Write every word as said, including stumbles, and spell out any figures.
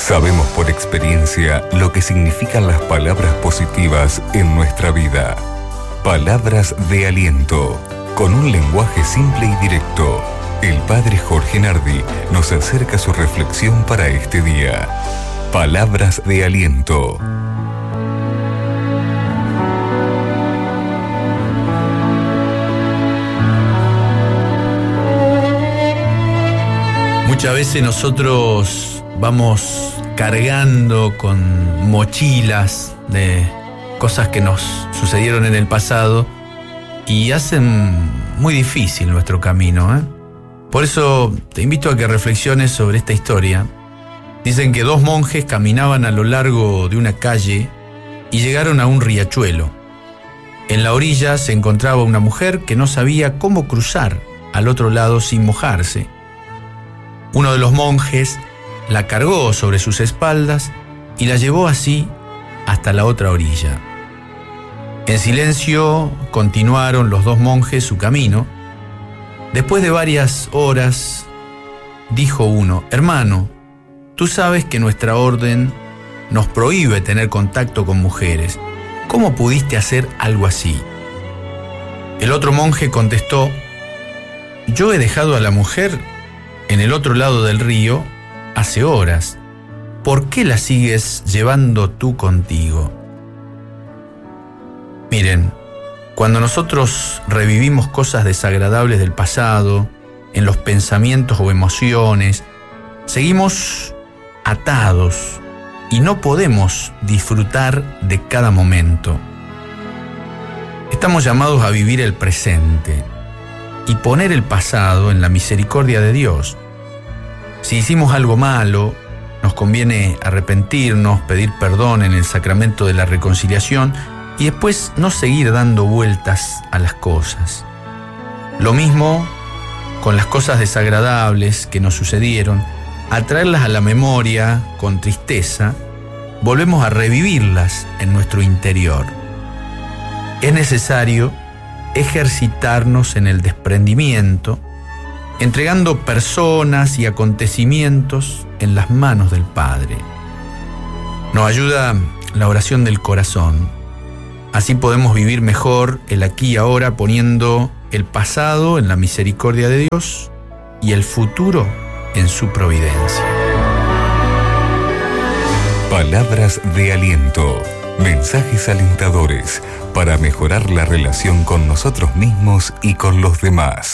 Sabemos por experiencia lo que significan las palabras positivas en nuestra vida. Palabras de aliento, con un lenguaje simple y directo. El Padre Jorge Nardi nos acerca su reflexión para este día. Palabras de aliento. Muchas veces nosotros vamos cargando con mochilas de cosas que nos sucedieron en el pasado y hacen muy difícil nuestro camino, ¿eh? Por eso te invito a que reflexiones sobre esta historia. Dicen que dos monjes caminaban a lo largo de una calle y llegaron a un riachuelo. En la orilla se encontraba una mujer que no sabía cómo cruzar al otro lado sin mojarse. Uno de los monjes la cargó sobre sus espaldas y la llevó así hasta la otra orilla. En silencio continuaron los dos monjes su camino. Después de varias horas, dijo uno: «Hermano, tú sabes que nuestra orden nos prohíbe tener contacto con mujeres. ¿Cómo pudiste hacer algo así?». El otro monje contestó: «Yo he dejado a la mujer en el otro lado del río hace horas. ¿Por qué la sigues llevando tú contigo?». Miren, cuando nosotros revivimos cosas desagradables del pasado, en los pensamientos o emociones, seguimos atados y no podemos disfrutar de cada momento. Estamos llamados a vivir el presente y poner el pasado en la misericordia de Dios. Si hicimos algo malo, nos conviene arrepentirnos, pedir perdón en el sacramento de la reconciliación y después no seguir dando vueltas a las cosas. Lo mismo con las cosas desagradables que nos sucedieron, al traerlas a la memoria con tristeza, volvemos a revivirlas en nuestro interior. Es necesario ejercitarnos en el desprendimiento, entregando personas y acontecimientos en las manos del Padre. Nos ayuda la oración del corazón. Así podemos vivir mejor el aquí y ahora, poniendo el pasado en la misericordia de Dios y el futuro en su providencia. Palabras de aliento. Mensajes alentadores para mejorar la relación con nosotros mismos y con los demás.